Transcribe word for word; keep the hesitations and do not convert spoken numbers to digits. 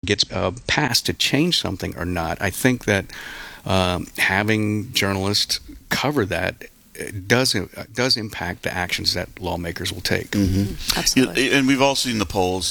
gets uh, passed to change something or not, I think that um, having journalists cover that does does impact the actions that lawmakers will take. Mm-hmm. Absolutely. And we've all seen the polls